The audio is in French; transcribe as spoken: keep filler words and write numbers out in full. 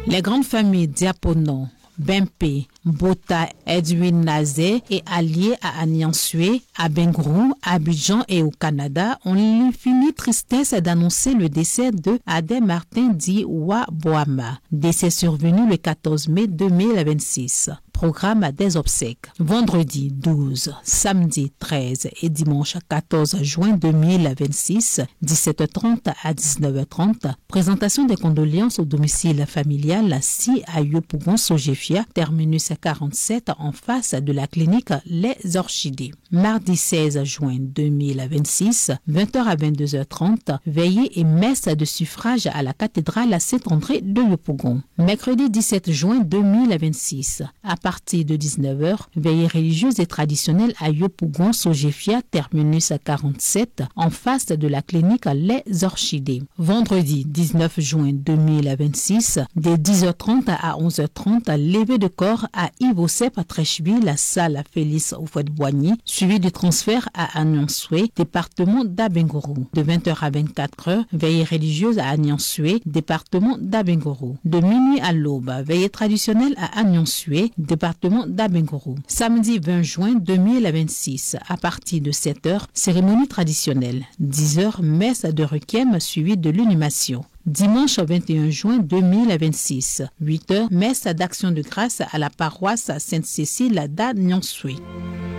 Les grandes familles Diapono, Bempé, Bota, Edwin Nazé et alliés à Agnansue, à Bengrou, à Abidjan et au Canada ont l'infinie tristesse d'annoncer le décès de Adé Martin dit Waboama, décès survenu le quatorze mai deux mille vingt-six. Programme des obsèques. Vendredi douze, samedi treize et dimanche quatorze juin deux mille vingt-six, dix-sept heures trente à dix-neuf heures trente, présentation des condoléances au domicile familial si à Yopougon Sogefia, terminus quarante-sept en face de la clinique Les Orchidées. Mardi seize juin deux mille vingt-six, vingt heures à vingt-deux heures trente, veillée et messe de suffrage à la cathédrale Saint-André de Yopougon. Mercredi dix-sept juin deux mille vingt-six, à partir de dix-neuf heures, veillée religieuse et traditionnelle à Yopougon Sogefia, terminus quarante-sept, en face de la clinique Les Orchidées. Vendredi dix-neuf juin deux mille vingt-six, de dix heures trente à onze heures trente, levée de corps à Yves-Osep à Trècheville, la salle Félix Houphouët-Boigny, suivi du transfert à Agnansue, département d'Abengourou. De vingt heures à vingt-quatre heures, veillée religieuse à Agnansue, département d'Abengourou. De minuit à l'aube, veillée traditionnelle à Agnansue, département d'Abengourou. Samedi vingt juin deux mille vingt-six, à partir de sept heures, cérémonie traditionnelle. dix heures, messe de requiem suivie de l'inhumation. Dimanche vingt et un juin deux mille vingt-six, huit heures, messe d'action de grâce à la paroisse Sainte-Cécile d'Agnansue.